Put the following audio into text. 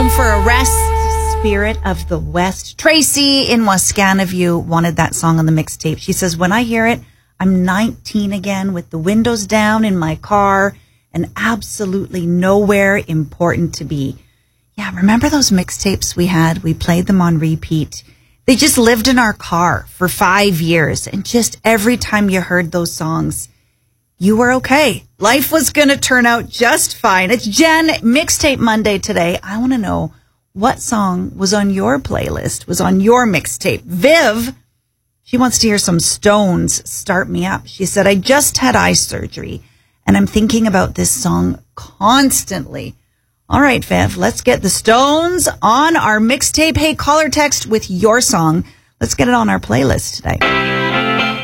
Home for a Rest, Spirit of the West. Tracy in Wascanaview wanted that song on the mixtape. She says, when I hear it, I'm 19 again with the windows down in my car and absolutely nowhere important to be. Yeah, remember those mixtapes we had? We played them on repeat. They just lived in our car for 5 years. And just every time you heard those songs, you were okay. Life was going to turn out just fine. It's Jen, Mixtape Monday today. I want to know what song was on your playlist, was on your mixtape. Viv, she wants to hear some Stones, Start Me Up. She said, I just had eye surgery, and I'm thinking about this song constantly. All right, Viv, let's get the Stones on our mixtape. Hey, call or text with your song. Let's get it on our playlist today.